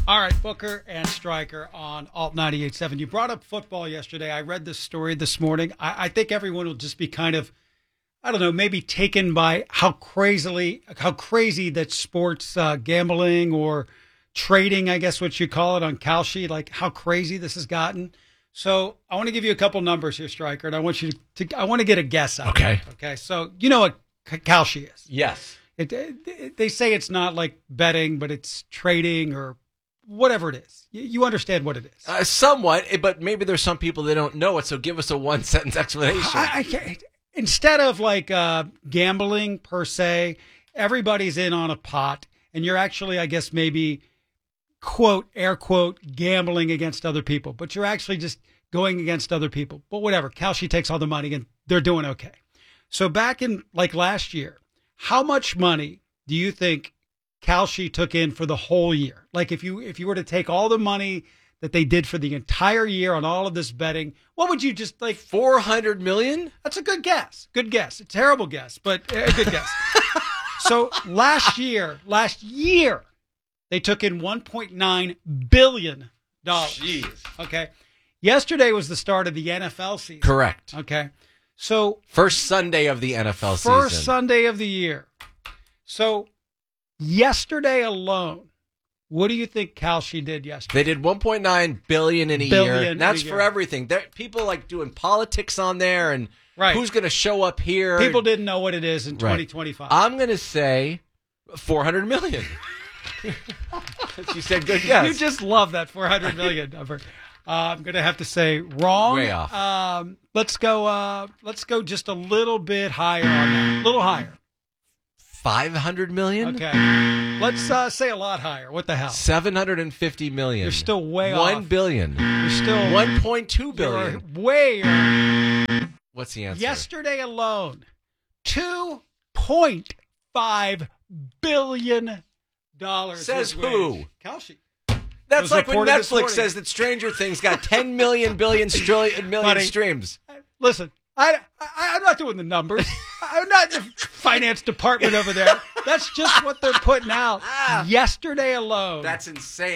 All right, Booker and Stryker on Alt 98.7. You brought up football yesterday. I read this story this morning. I think everyone will just be kind of, I don't know, maybe taken by how crazy that sports gambling or trading, I guess what you call it, on Kalshi, like how crazy this has gotten. So I want to give you a couple numbers here, Stryker, and I want you to I want to get a guess out. Okay. Okay. So you know what Kalshi is? Yes. They say it's not like betting, but it's trading or whatever it is. You understand what it is. Somewhat, but maybe there's some people that don't know it, so give us a one-sentence explanation. I can't, instead of like gambling per se, everybody's in on a pot, and you're actually, I guess, maybe, quote, air quote, gambling against other people, but you're actually just going against other people. But whatever, Kalshi takes all the money, and they're doing okay. So back in like last year, how much money do you think Kalshi took in for the whole year? Like if you were to take all the money that they did for the entire year on all of this betting, what would you just like? 400 million? That's a good guess. Good guess. A terrible guess, but a good guess. So last year, they took in $1.9 billion. Jeez. Okay. Yesterday was the start of the NFL season. Correct. Okay. So First Sunday of the NFL season. first Sunday of the year. So yesterday alone, what do you think Kalshi did yesterday? They did 1.9 billion in a year. And that's for everything. People like doing politics on there and who's going to show up here. People didn't know what it is in 2025. I'm going to say 400 million. You said good guess. You just love that 400 million number. I'm going to have to say wrong. Way off. Let's go just a little bit higher on that. A little higher. 500 million? Okay. Let's say a lot higher. What the hell? 750 million. You're still way off. 1 billion. You're still 1.2 billion. You're way. What's the answer? Yesterday alone, $2.5 billion. Says who? Kalshi. That's like when Netflix says that Stranger Things got 10 million million streams. Listen, I'm not doing the numbers. I'm not the finance department over there. That's just what they're putting out. Yesterday alone. That's insane.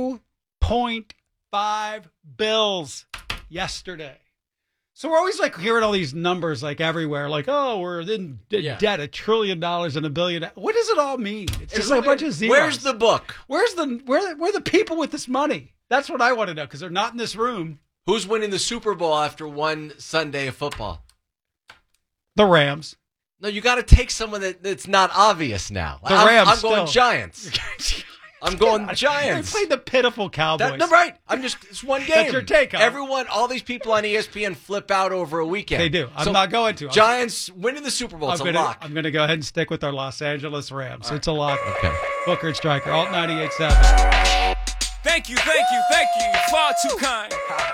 2.5 bills yesterday. So we're always like hearing all these numbers like everywhere, like, oh, we're in debt $1 trillion and $1 billion. What does it all mean? It's just like a bunch of zeros. Where's the book? Where are the people with this money? That's what I want to know, because they're not in this room. Who's winning the Super Bowl after one Sunday of football? The Rams. No, you got to take someone that's not obvious now. The Rams. I'm going Giants. I'm going Giants. They played the pitiful Cowboys. Right. It's one game. That's your take on it. Everyone, all these people on ESPN flip out over a weekend. They do. I'm not going to. Giants winning the Super Bowl. It's a lock. I'm going to go ahead and stick with our Los Angeles Rams. Right. It's a lock. Okay. Booker and Stryker, Alt 98.7. Thank you. Far too kind.